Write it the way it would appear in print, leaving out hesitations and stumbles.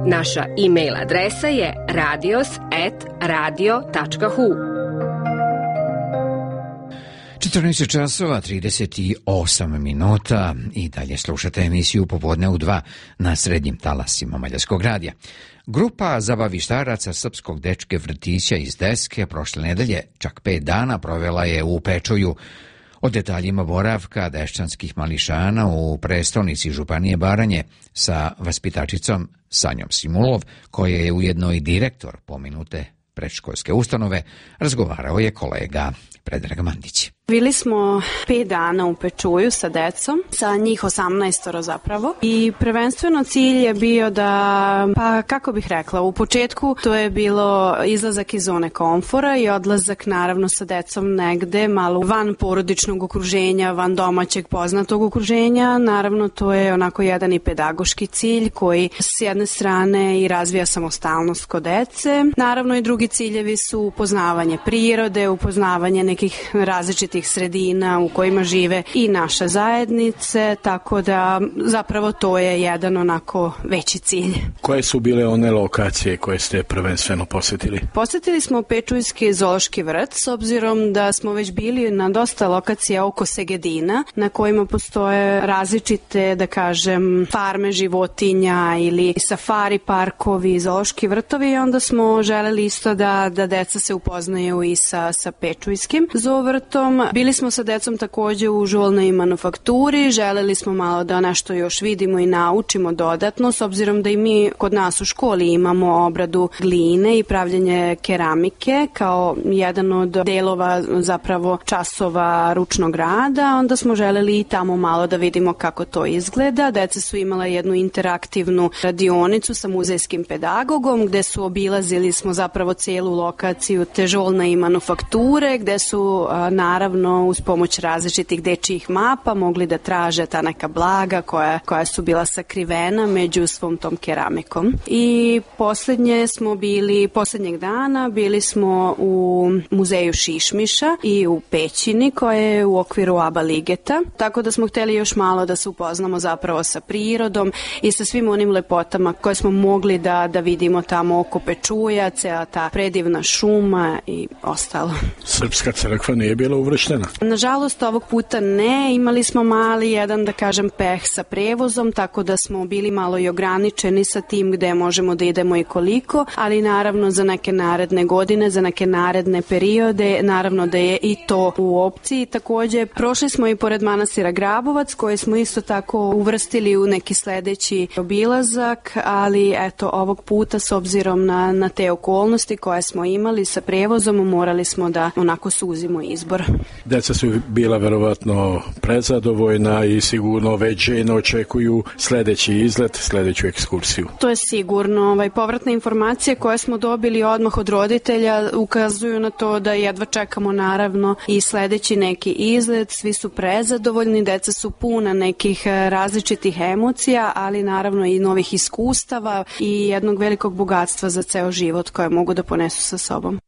Naša e-mail adresa je radios@radio.hu. 14 časova 38 minuta i dalje slušate emisiju Popodne u 2 na srednjim talasima Mađarskog radija. Grupa zabavištaraca srpskog dečke vrtića iz Deske prošle nedelje čak 5 dana provela je u Pečuju. O detaljima boravka deščanskih mališana u prestonici Županije Baranje sa vaspitačicom Sanjom Simulov, koja je ujedno i direktor pomenute predškolske ustanove, razgovarao je kolega Predrag Mandić. Bili smo 5 dana u Pečuju sa decom, sa njih 18 zapravo, i prvenstveno cilj je bio da, pa kako bih rekla, u početku to je bilo izlazak iz zone komfora i odlazak naravno sa decom negde malo van porodičnog okruženja, van domaćeg poznatog okruženja. Naravno to je onako jedan i pedagoški cilj koji s jedne strane i razvija samostalnost kod dece. Naravno i drugi ciljevi su upoznavanje prirode, upoznavanje nekih različitih sredina u kojima žive i naše zajednice, tako da zapravo to je jedan onako veći cilj. Koje su bile one lokacije koje ste prvenstveno posjetili? Posjetili smo Pečujski zoološki vrt, s obzirom da smo već bili na dosta lokacija oko Segedina, na kojima postoje različite, da kažem, farme životinja ili safari parkovi, zoološki vrtovi, i onda smo želeli isto da deca se upoznaju i sa Pečujskim zoovrtom. Bili smo sa decom takođe u žolnoj manufakturi, želeli smo malo da nešto još vidimo i naučimo dodatno, s obzirom da i mi kod nas u školi imamo obradu gline i pravljenje keramike kao jedan od delova zapravo časova ručnog rada. Onda smo želeli i tamo malo da vidimo kako to izgleda. Deca su imala jednu interaktivnu radionicu sa muzejskim pedagogom gde su obilazili smo zapravo celu lokaciju te žolne i manufakture, gde su naravno uz pomoć različitih dečijih mapa mogli da traže ta neka blaga koja su bila sakrivena među svom tom keramikom. I poslednjeg dana bili smo u muzeju Šišmiša i u pećini koja je u okviru Aba Ligeta, tako da smo hteli još malo da se upoznamo zapravo sa prirodom i sa svim onim lepotama koje smo mogli da vidimo tamo oko Pečuja, cela ta predivna šuma i ostalo. Srpska crkva nije bila uvrštena? Nažalost, ovog puta ne. Imali smo mali jedan, da kažem, peh sa prevozom, tako da smo bili malo i ograničeni sa tim gde možemo da idemo i koliko, ali naravno za neke naredne godine, za neke naredne periode, naravno da je i to u opciji. Takođe, prošli smo i pored manastira Grabovac, koji smo isto tako uvrstili u neki sledeći obilazak, ali eto, ovog puta s obzirom na te okolnosti koje smo imali sa prevozom, morali smo da onako suzimo izbor. Deca su bila verovatno prezadovoljna i sigurno već željno očekuju sledeći izlet, sledeću ekskursiju. To je sigurno. Povratne informacije koje smo dobili odmah od roditelja ukazuju na to da jedva čekamo naravno i sledeći neki izlet. Svi su prezadovoljni, deca su puna nekih različitih emocija, ali naravno i novih iskustava i jednog velikog bogatstva za ceo život koje mogu da ponesu sa sobom.